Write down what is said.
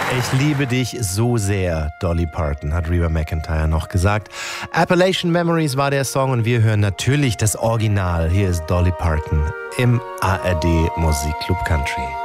Ich liebe dich so sehr, Dolly Parton, hat Reba McEntire noch gesagt. Appalachian Memories war der Song und wir hören natürlich das Original. Hier ist Dolly Parton im ARD Musikclub Country.